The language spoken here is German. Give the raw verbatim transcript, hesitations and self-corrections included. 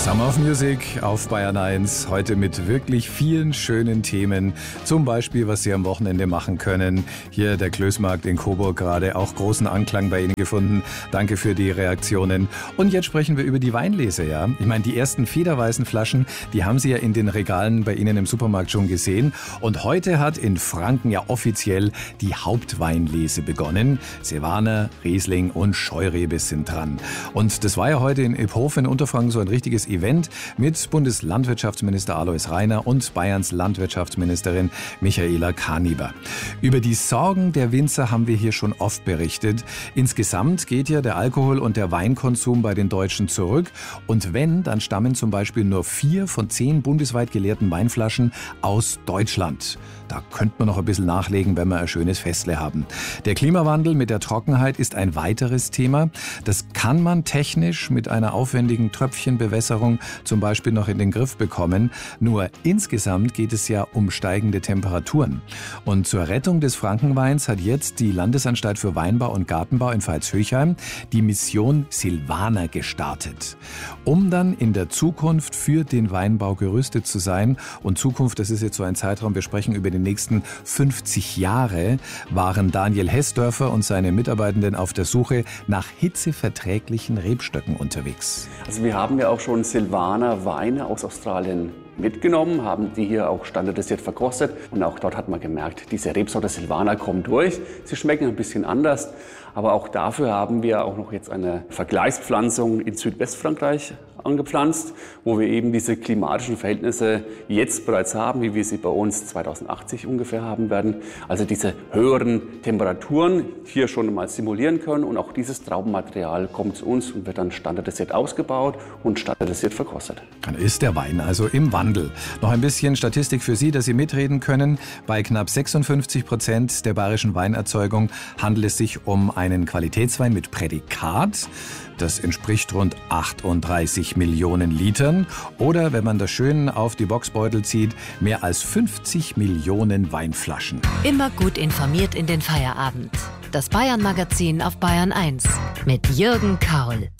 Summer of Music auf Bayern eins, heute mit wirklich vielen schönen Themen. Zum Beispiel, was Sie am Wochenende machen können. Hier der Klößmarkt in Coburg gerade, auch großen Anklang bei Ihnen gefunden. Danke für die Reaktionen. Und jetzt sprechen wir über die Weinlese, ja. Ich meine, die ersten federweißen Flaschen, die haben Sie ja in den Regalen bei Ihnen im Supermarkt schon gesehen. Und heute hat in Franken ja offiziell die Hauptweinlese begonnen. Silvaner, Riesling und Scheurebe sind dran. Und das war ja heute in Iphofen in Unterfranken so ein richtiges Event mit Bundeslandwirtschaftsminister Alois Rainer und Bayerns Landwirtschaftsministerin Michaela Kaniber. Über die Sorgen der Winzer haben wir hier schon oft berichtet. Insgesamt geht ja der Alkohol- und der Weinkonsum bei den Deutschen zurück. Und wenn, dann stammen zum Beispiel nur vier von zehn bundesweit geleerten Weinflaschen aus Deutschland. Da könnte man noch ein bisschen nachlegen, wenn wir ein schönes Festle haben. Der Klimawandel mit der Trockenheit ist ein weiteres Thema. Das kann man technisch mit einer aufwendigen Tröpfchenbewässerung zum Beispiel noch in den Griff bekommen. Nur insgesamt geht es ja um steigende Temperaturen. Und zur Rettung des Frankenweins hat jetzt die Landesanstalt für Weinbau und Gartenbau in Veitshöchheim die Mission Silvaner gestartet. Um dann in der Zukunft für den Weinbau gerüstet zu sein. Und Zukunft, das ist jetzt so ein Zeitraum, wir sprechen über den nächsten fünfzig Jahre, waren Daniel Hessdörfer und seine Mitarbeitenden auf der Suche nach hitzeverträglichen Rebstöcken unterwegs. Also wir haben ja auch schon Silvaner Weine aus Australien mitgenommen, haben die hier auch standardisiert verkostet und auch dort hat man gemerkt, diese Rebsorte Silvaner kommt durch. Sie schmecken ein bisschen anders, aber auch dafür haben wir auch noch jetzt eine Vergleichspflanzung in Südwestfrankreich angepflanzt, wo wir eben diese klimatischen Verhältnisse jetzt bereits haben, wie wir sie bei uns zweitausendachtzig ungefähr haben werden. Also diese höheren Temperaturen hier schon mal simulieren können und auch dieses Traubenmaterial kommt zu uns und wird dann standardisiert ausgebaut und standardisiert verkostet. Dann ist der Wein also im Wandel. Noch ein bisschen Statistik für Sie, dass Sie mitreden können. Bei knapp sechsundfünfzig Prozent der bayerischen Weinerzeugung handelt es sich um einen Qualitätswein mit Prädikat. Das entspricht rund achtunddreißig Millionen Litern. Oder, wenn man das schön auf die Boxbeutel zieht, mehr als fünfzig Millionen Weinflaschen. Immer gut informiert in den Feierabend. Das Bayern-Magazin auf Bayern eins mit Jürgen Kaul.